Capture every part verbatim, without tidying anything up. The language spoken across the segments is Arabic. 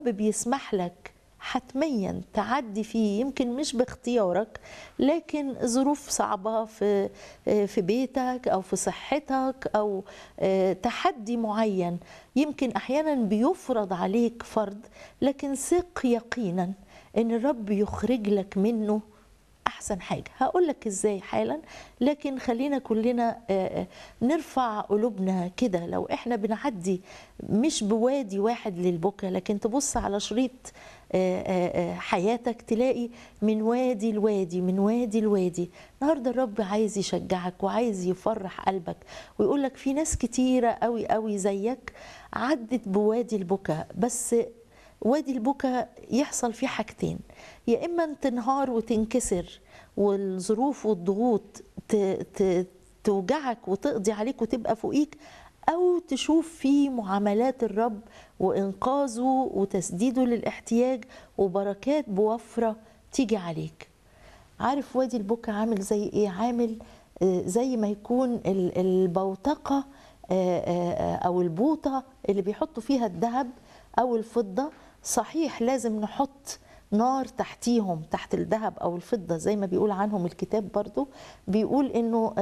بيسمح لك حتميا تعدي فيه، يمكن مش باختيارك، لكن ظروف صعبة في في بيتك أو في صحتك أو تحدي معين، يمكن أحيانا بيفرض عليك فرض، لكن ثق يقينا إن الرب يخرج لك منه أحسن حاجة. هقول لك إزاي حالا، لكن خلينا كلنا نرفع قلوبنا كده. لو إحنا بنعدي مش بوادي واحد للبكا، لكن تبص على شريط حياتك تلاقي من وادي لوادي، من وادي لوادي. النهارده الرب عايز يشجعك وعايز يفرح قلبك ويقول لك في ناس كتيرة قوي قوي زيك عدت بوادي البكا، بس وادي البكا يحصل فيه حاجتين: يا اما تنهار وتنكسر والظروف والضغوط توجعك وتقضي عليك وتبقى فوقيك، او تشوف فيه معاملات الرب وانقاذه وتسديده للاحتياج وبركات بوفره تيجي عليك. عارف وادي البكا عامل زي ايه؟ عامل زي ما يكون البوتقه او البوطه اللي بيحطوا فيها الذهب او الفضه. صحيح لازم نحط نار تحتيهم، تحت الذهب او الفضه زي ما بيقول عنهم الكتاب، برضو بيقول انه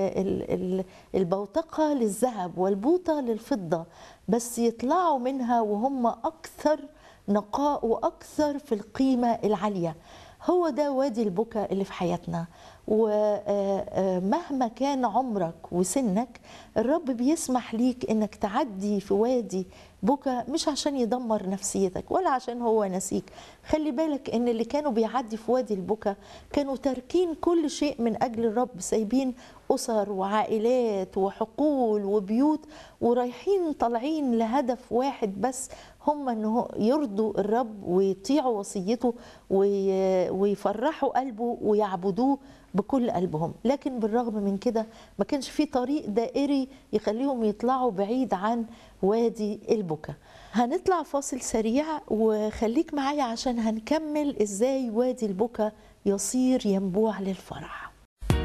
البوتقه للذهب والبوطه للفضه، بس يطلعوا منها وهم اكثر نقاء واكثر في القيمه العاليه. هو ده وادي البكا اللي في حياتنا. ومهما كان عمرك وسنك الرب بيسمح ليك انك تعدي في وادي بكا، مش عشان يدمر نفسيتك ولا عشان هو نسيك. خلي بالك ان اللي كانوا بيعدي في وادي البكا كانوا تاركين كل شيء من اجل الرب، سايبين اسر وعائلات وحقول وبيوت ورايحين طالعين لهدف واحد بس، هم انه يرضوا الرب ويطيعوا وصيته ويفرحوا قلبه ويعبدوه بكل قلبهم. لكن بالرغم من كده ما كانش في طريق دائري يخليهم يطلعوا بعيد عن وادي البكا. هنطلع فاصل سريع وخليك معايا عشان هنكمل ازاي وادي البكا يصير ينبوع للفرح.